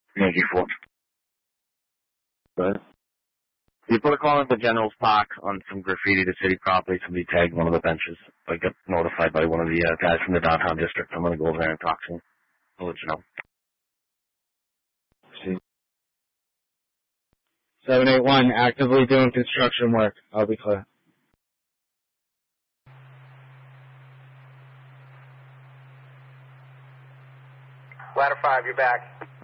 Yankee 4. Go ahead. You put a call into General's Park on some graffiti to city property. Somebody tagged one of the benches. I got notified by one of the guys from the downtown district. I'm going to go over there and talk to him. I'll let you know. See. 781, actively doing construction work. I'll be clear. Ladder 5, you're back.